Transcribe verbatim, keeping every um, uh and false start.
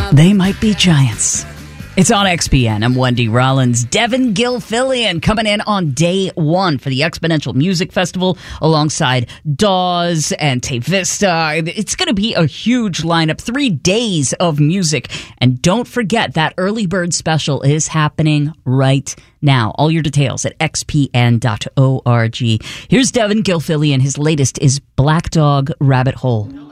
They might be giants. It's on X P N. I'm Wendy Rollins. Devin Gilfillian coming in on day one for the Exponential Music Festival alongside Dawes and Tay Vista. It's going to be a huge lineup, three days of music. And don't forget that early bird special is happening right now. All your details at x p n dot org. Here's Devin Gilfillian. His latest is Black Dog Rabbit Hole.